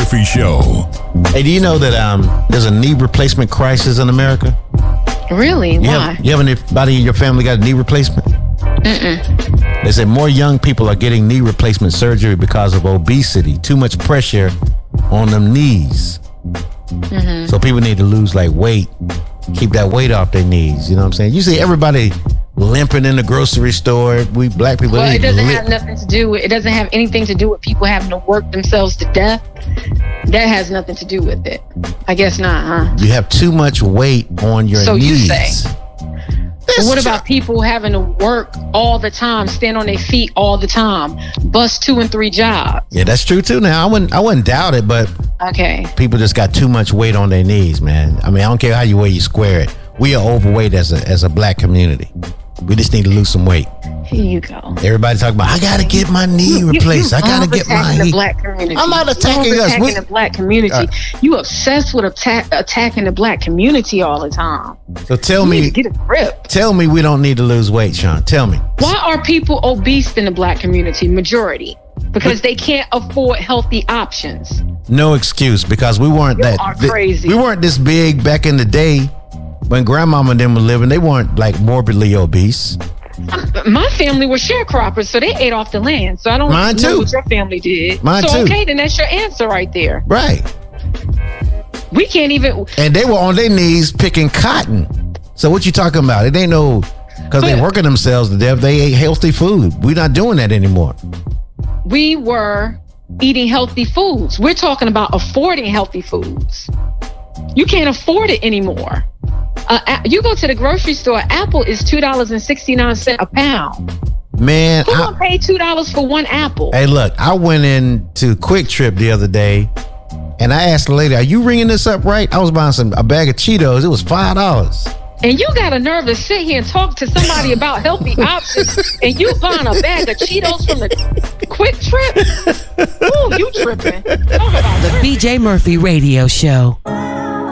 Murphy Show. Hey, do you know that there's a knee replacement crisis in America? Really? Why? You have anybody in your family got a knee replacement? Mm-mm. They say more young people are getting knee replacement surgery because of obesity. Too much pressure on them knees. Mm-hmm. So people need to lose weight, keep that weight off their knees. You know what I'm saying? You see everybody limping in the grocery store. We black people. Well, it doesn't have nothing to do with. It doesn't have anything to do with people having to work themselves to death. That has nothing to do with it. I guess not, huh? You have too much weight on your knees. So you say. But what about people having to work all the time, stand on their feet all the time, bust 2 and 3 jobs? Yeah, that's true too. Now I wouldn't doubt it, but okay, people just got too much weight on their knees, man. I mean, I don't care how you weigh, you square it. We are overweight as a black community. We just need to lose some weight. Here you go. Everybody talking about, I gotta get my knee replaced. I gotta get my the black community. I'm not attacking us. Attacking the black community. You obsessed with attacking the black community all the time. So tell me, get a grip. Tell me we don't need to lose weight, Sean. Tell me. Why are people obese in the black community? Majority. Because they can't afford healthy options. No excuse, because we weren't crazy. We weren't this big back in the day. When grandmama and them were living, they weren't morbidly obese. My family were sharecroppers, so they ate off the land. So I don't know what your family did. Mine too. Okay, then that's your answer right there. Right. We can't even. And they were on their knees picking cotton. So what you talking about? It ain't no, because they're working themselves to death. They ate healthy food. We're not doing that anymore. We were eating healthy foods. We're talking about affording healthy foods. You can't afford it anymore. You go to the grocery store, apple is $2.69 a pound. Man, who gonna pay $2 for one apple? Hey, look, I went into Quick Trip the other day, and I asked the lady, "Are you ringing this up right?" I was buying a bag of Cheetos. It was $5. And you got a nerve to sit here and talk to somebody about healthy options, and you buying a bag of Cheetos from the Quick Trip? Ooh, you tripping? Talk about the BJ Murphy Radio Show.